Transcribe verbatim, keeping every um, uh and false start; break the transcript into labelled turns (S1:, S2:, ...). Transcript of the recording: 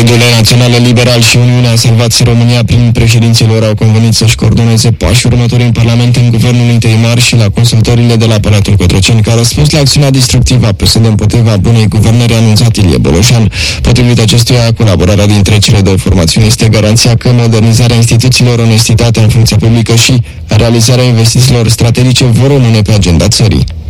S1: Partidul Național Liberal și Uniunea Salvați România, prin președinții lor, au convenit să-și coordoneze pașii următori în Parlament, în guvernul interimar și la consultările de la Palatul Cotroceni, ca răspuns la acțiunea destructivă a P S D împotriva bunei guvernări, a anunțat Ilie Boloșan. Potrivit acestuia, colaborarea dintre cele două formațiuni este garanția că modernizarea instituțiilor, onestitatea în funcția publică și realizarea investițiilor strategice vor rămâne pe agenda țării.